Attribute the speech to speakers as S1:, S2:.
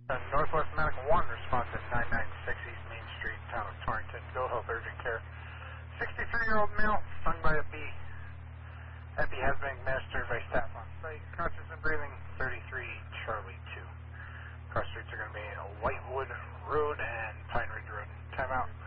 S1: Northwest Medical 1, response at 996 East Main Street, town of Torrington. Go help urgent care. 63-year-old male, stung by a bee. Epi has been administered by staff on site. Conscious and breathing, 33 Charlie 2. Cross streets are going to be Whitewood Road and Pine Ridge Road. Time out.